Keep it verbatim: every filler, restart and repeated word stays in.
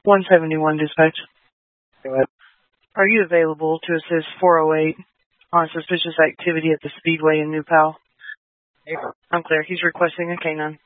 one seventy-one dispatch. What? Are you available to assist four oh eight on suspicious activity at the Speedway in New Pal? Yeah. I'm clear. He's requesting a canine.